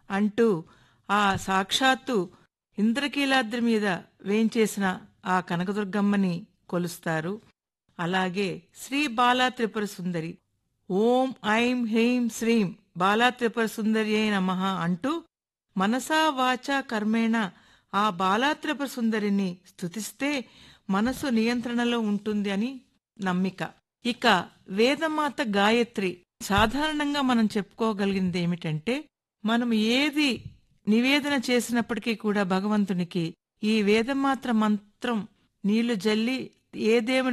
అంటూ ఆ సాక్షాత్తు ఇంద్రకీలాద్రి మీద వేంచేసిన ఆ కనకదుర్గమ్మని కొలుస్తారు. అలాగే శ్రీ బాలా త్రిపుర సుందరి ఓం ఐం హ్రీం శ్రీం బాలా త్రిపుర సుందర్యై నమః అంటూ మనసా వాచా కర్మేణ ఆ బాలా త్రిపుర సుందరిని స్తుతిస్తే మనసు నియంత్రణలో ఉంటుంది అని నమ్మిక. ఇక వేదమాత గాయత్రి సాధారణంగా మనం చెప్పుకోగలిగింది ఏమిటంటే, మనం ఏది నివేదన చేసినప్పటికీ కూడా భగవంతునికి ఈ వేదమాత్ర మంత్రం నీళ్లు జల్లి ఏ దేవుని